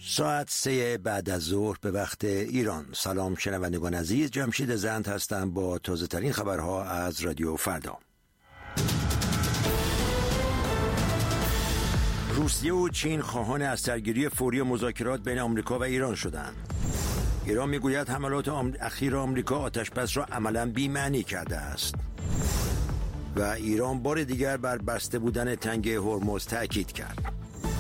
ساعت 3 بعد از ظهر به وقت ایران. سلام شنوندگان عزیز، جمشید زند هستم با تازه ترین خبرها از رادیو فردا. روسیه و چین خواهان از سرگیری فوری مذاکرات بین آمریکا و ایران شدند. ایران میگوید حملات اخیر آمریکا آتشبس را عملاً بی‌معنی کرده است. و ایران بار دیگر بر بسته بودن تنگه هرمز تأکید کرد.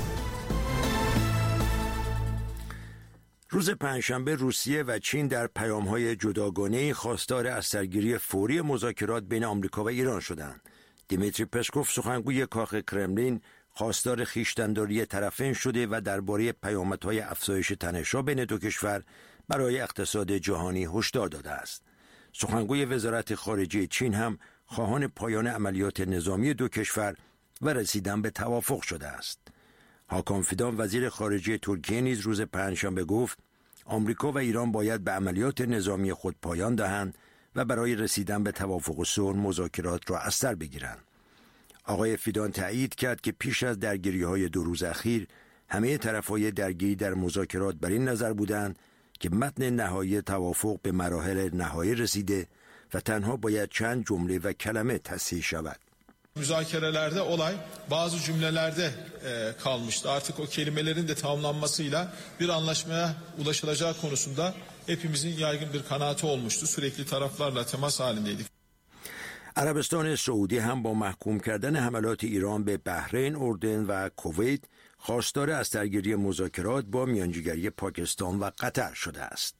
روز پنجشنبه روسیه و چین در پیام‌های جداگانه‌ای خواستار از سرگیری فوری مذاکرات بین آمریکا و ایران شدند. دیمیتری پسکوف سخنگوی کاخ کرملین خواستار خویشتن‌داری طرفین شده و درباره پیامدهای افزایش تنش‌ها بین دو کشور برای اقتصاد جهانی هشدار داده است. سخنگوی وزارت خارجه چین هم خواهان پایان عملیات نظامی دو کشور و رسیدن به توافق شده است. هاکان فیدان وزیر خارجه ترکیه نیز روز پنجشنبه گفت آمریکا و ایران باید به عملیات نظامی خود پایان دهند و برای رسیدن به توافق و صلح مذاکرات را از سر بگیرند. آقای فیدان تأیید کرد که پیش از درگیری‌های 2 روز اخیر همه طرف‌های درگیری در مذاکرات بر این نظر budند که متن نهایی توافق به مراحل nihai رسیده ve tenha باید چند cümle ve kelime تصحیح şavad. Müzakerelerde olay bazı cümlelerde kalmıştı. Artık o kelimelerin de tamamlanmasıyla bir anlaşmaya ulaşılacağı konusunda hepimizin yaygın bir kanaati olmuştu. Sürekli taraflarla temas halindeydik. عربستان سعودی هم با محکوم کردن حملات ایران به بحرین، اردن و کویت خواستار از درگیری مذاکرات با میانجیگری پاکستان و قطر شده است.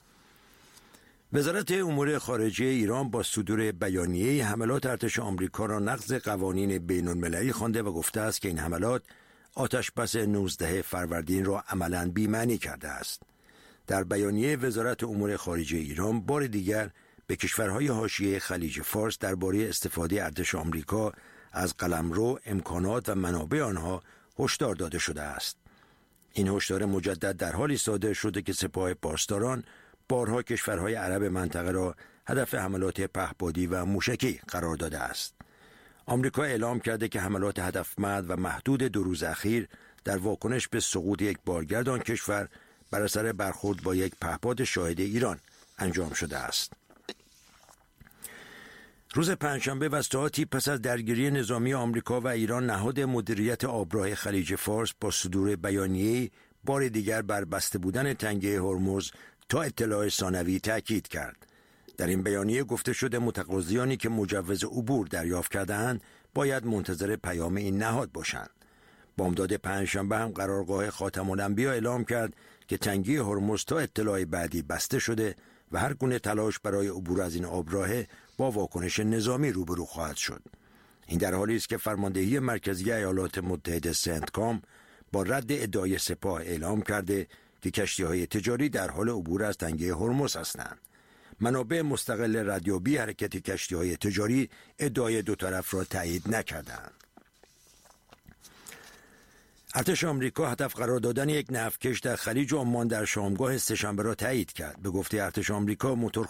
وزارت امور خارجه ایران با صدور بیانیه حملات ارتش آمریکا را نقض قوانین بین المللی خوانده و گفته است که این حملات آتشبس 19 فروردین را عملاً بی‌معنی کرده است. در بیانیه وزارت امور خارجه ایران بار دیگر به کشورهای حاشیه خلیج فارس درباره استفاده ارتش آمریکا از قلمرو، امکانات و منابع آنها هشدار داده شده است. این هشدار مجدد در حالی صادر شده که سپاه پاسداران بارها کشورهای عرب منطقه را هدف حملات پهپادی و موشکی قرار داده است. آمریکا اعلام کرده که حملات هدفمند و محدود 2 روز اخیر در واکنش به سقوط یک بارگرد آن کشور بر اثر برخورد با یک پهپاد شاهد ایران انجام شده است. روز پنجشنبه و ساعاتی پس از درگیری نظامی آمریکا و ایران نهاد مدیریت آبراه خلیج فارس با صدور بیانیه بار دیگر بر بسته بودن تنگه هرمز تا اطلاع ثانوی تأکید کرد. در این بیانیه گفته شده متقاضیانی که مجوز عبور دریافت کرده‌اند باید منتظر پیام این نهاد باشند. بامداد پنجشنبه هم قرارگاه خاتم الانبیا اعلام کرد که تنگه هرمز تا اطلاع بعدی بسته شده و هر گونه تلاش برای عبور از این آبراه با واکنش نظامی روبرو خواهد شد. این در حالی است که فرماندهی مرکزی ایالات متحده سنتکام با رد ادعای سپاه اعلام کرده که کشتی‌های تجاری در حال عبور از تنگه هرمز هستند. منابع مستقل ردیابی حرکت کشتی‌های تجاری ادعای دو طرف را تایید نکردند. ارتش آمریکا هدف قرار دادن یک نفتکش در خلیج عمان در شامگاه سه‌شنبه را تایید کرد. به گفته ارتش آمریکا موتور